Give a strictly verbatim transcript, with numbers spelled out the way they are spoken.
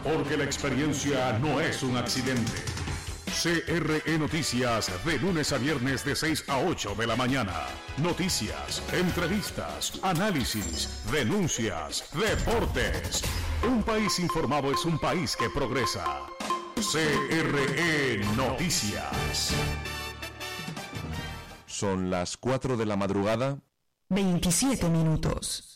porque la experiencia no es un accidente. C R E Noticias, de lunes a viernes de seis a ocho de la mañana. Noticias, entrevistas, análisis, denuncias, deportes. Un país informado es un país que progresa. C R E Noticias. Son las cuatro de la madrugada. veintisiete minutos.